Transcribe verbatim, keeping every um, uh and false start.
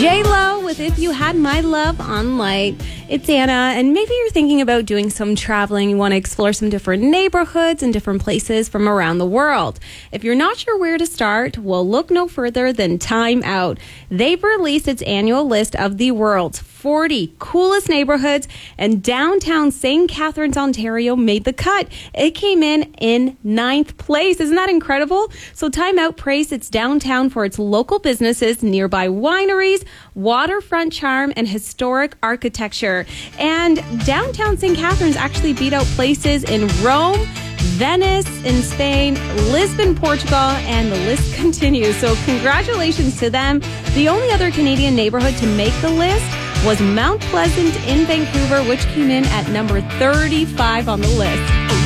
J-Lo with If You Had My Love on Light. It's Anna, and maybe you're thinking about doing some traveling. You want to explore some different neighborhoods and different places from around the world. If you're not sure where to start, well, look no further than Time Out. They've released its annual list of the world's forty coolest neighborhoods, and downtown Saint Catharines, Ontario made the cut. It came in in ninth place. Isn't that incredible? So Time Out praised its downtown for its local businesses, nearby wineries, waterfront charm, and historic architecture. And downtown Saint Catharines actually beat out places in Rome, Venice in Spain, Lisbon, Portugal, and the list continues. So congratulations to them. The only other Canadian neighborhood to make the list was Mount Pleasant in Vancouver, which came in at number thirty-five on the list.